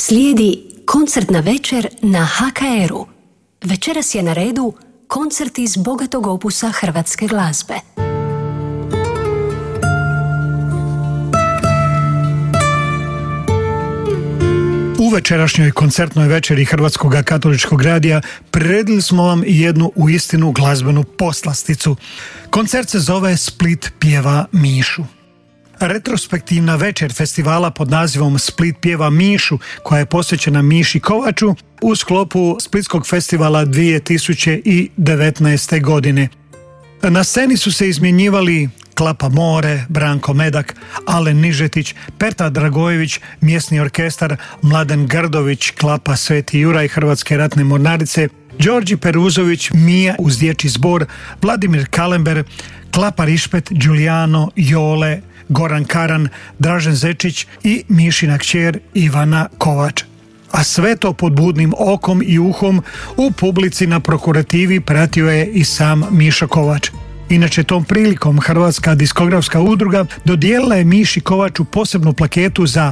Slijedi koncertna večer na HKR-u. Večeras je na redu koncert iz bogatog opusa hrvatske glazbe. U večerašnjoj koncertnoj večeri Hrvatskog katoličkog radija priredili smo vam jednu uistinu glazbenu poslasticu. Koncert se zove Split pjeva Mišu. Retrospektivna večer festivala pod nazivom Split pjeva Mišu, koja je posvećena Miši Kovaču, u sklopu Splitskog festivala 2019. godine. Na sceni su se izmjenjivali Klapa More, Branko Medak, Alen Nižetić, Petar Dragojević, mjesni orkestar, Mladen Grdović, Klapa Sveti Juraj Hrvatske ratne mornarice, Đorđe Peruzović, Mija uz dječji zbor, Vladimir Kalember, Klapa Rišpet, Giuliano, Jole, Goran Karan, Dražen Zečić i Mišina kćer Ivana Kovač. A sve to pod budnim okom i uhom u publici na prokurativi pratio je i sam Miša Kovač. Inače, tom prilikom Hrvatska diskografska udruga dodijelila je Miši Kovaču posebnu plaketu za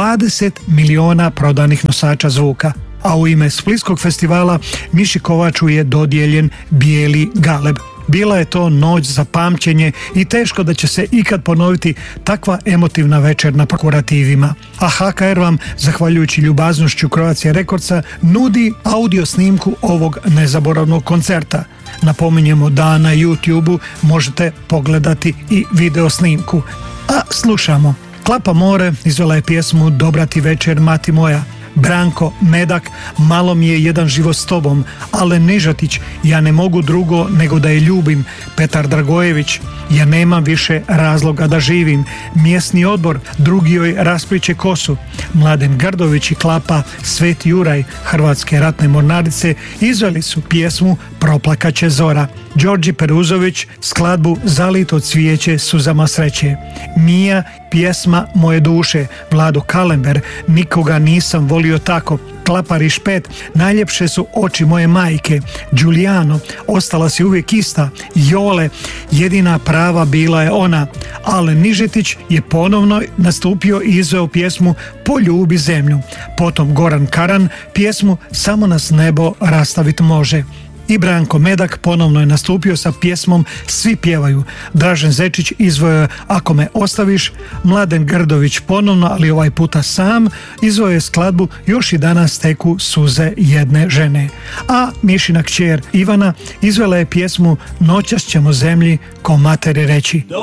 20 miliona prodanih nosača zvuka. A u ime Splitskog festivala Miši Kovaču je dodijeljen bijeli galeb. Bila je to noć za pamćenje i teško da će se ikad ponoviti takva emotivna večer na prokurativima. A HKR vam, zahvaljujući ljubaznošću Croatia Recordsa, nudi audio snimku ovog nezaboravnog koncerta. Napominjemo da na YouTube-u možete pogledati i video snimku. A slušamo. Klapa More izvela je pjesmu Dobra ti večer, mati moja. Branko Medak, Malo mi je jedan život s tobom. Alen Nižetić, Ja ne mogu drugo nego da je ljubim. Petar Dragojević, Ja nemam više razloga da živim. Mjesni odbor, Drugi joj raspliće kosu. Mladen Grdović i Klapa Sveti Juraj Hrvatske ratne mornarice izveli su pjesmu Proplakaće zora. Đorđe Peruzović, skladbu Zalito cvijeće suzama sreće. Mija, pjesma Moje duše. Vlado Kalember, Nikoga nisam volio tako. Klapa Rišpet, Najljepše su oči moje majke. Giuliano, Ostala si uvijek ista. Jole, Jedina prava bila je ona. Alen Nižetić je ponovno nastupio i izveo pjesmu Poljubi zemlju. Potom Goran Karan, pjesmu Samo nas nebo rastavit može. I Branko Medak ponovno je nastupio sa pjesmom Svi pjevaju. Dražen Zečić izveo je Ako me ostaviš. Mladen Grdović ponovno, ali ovaj puta sam, izveo je skladbu Još i danas teku suze jedne žene. A Mišina kćer Ivana izvela je pjesmu Noćas ćemo zemlji ko materi reći.